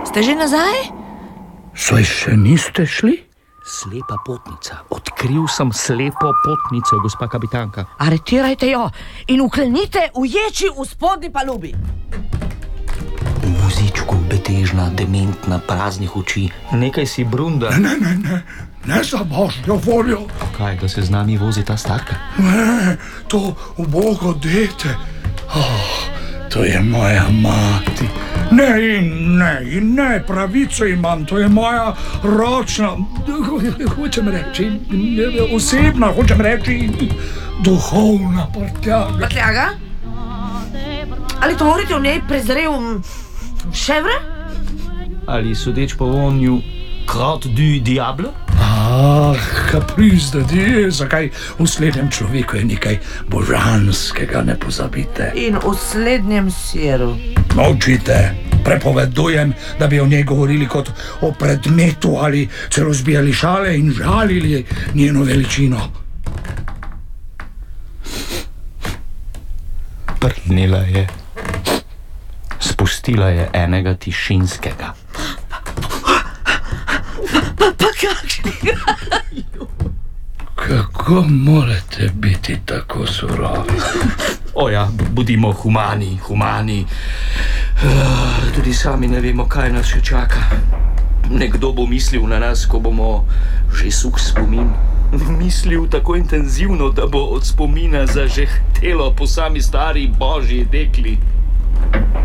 Ste že nazaj? Saj še niste šli? Slepa potnica. Odkril sem slepo potnico, gospa kapitanka. Aretirajte jo in uklenite v ječi v spodnji palubi. V vozičku betežna, dementna, praznih oči. Nekaj si brunda. Ne za božjo voljo. Kaj, da se z nami vozi ta starka? Ne, to ubogo dete. To je moja mati. Ne, pravico imam, to je moja ročna, hočem reči, osebna, hočem reči, duhovna prtljaga. Prtljaga? Ali to morate v njej prezrel ševre? Ali sodeč po vonju crotte du diable? Caprice de Dieu, zakaj v slednjem človeku je nekaj božanskega, ne pozabite. In v slednjem siru. Molčite, prepovedujem, da bi o njej govorili kot o predmetu ali celo zbijali šale in žalili njeno veličino. Prhnila je. Spustila je enega tišinskega. Pa kakšnega? Kako morate biti tako surovi? Oja, budimo humani. Tudi sami ne vemo, kaj nas še čaka. Nekdo bo mislil na nas, ko bomo že suh spomin. Mislil tako intenzivno, da bo od spomina zažehtelo po sami stari božji dekli.